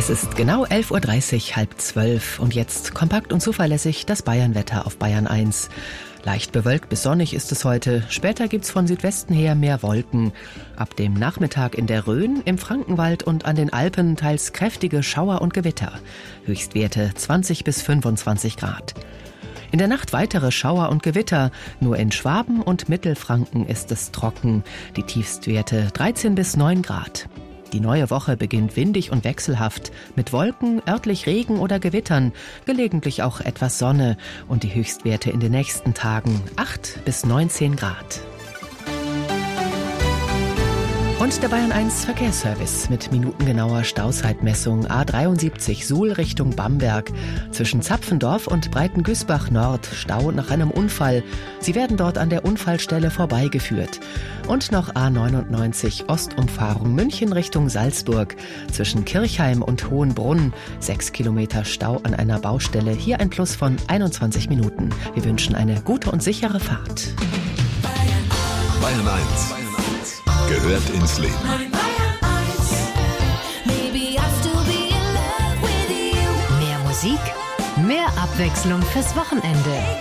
Es ist genau 11.30 Uhr, 11:30 und jetzt kompakt und zuverlässig das Bayernwetter auf Bayern 1. Leicht bewölkt bis sonnig ist es heute. Später gibt's von Südwesten her mehr Wolken. Ab dem Nachmittag in der Rhön, im Frankenwald und an den Alpen teils kräftige Schauer und Gewitter. Höchstwerte 20 bis 25 Grad. In der Nacht weitere Schauer und Gewitter. Nur in Schwaben und Mittelfranken ist es trocken. Die Tiefstwerte 13 bis 9 Grad. Die neue Woche beginnt windig und wechselhaft, mit Wolken, örtlich Regen oder Gewittern, gelegentlich auch etwas Sonne und die Höchstwerte in den nächsten Tagen 8 bis 19 Grad. Und der Bayern 1 Verkehrsservice mit minutengenauer Stauzeitmessung A73 Suhl Richtung Bamberg. Zwischen Zapfendorf und Breitengüßbach Nord Stau nach einem Unfall. Sie werden dort an der Unfallstelle vorbeigeführt. Und noch A99 Ostumfahrung München Richtung Salzburg. Zwischen Kirchheim und Hohenbrunn 6 Kilometer Stau an einer Baustelle. Hier ein Plus von 21 Minuten. Wir wünschen eine gute und sichere Fahrt. Bayern 1 gehört ins Leben. Mehr Musik, mehr Abwechslung fürs Wochenende.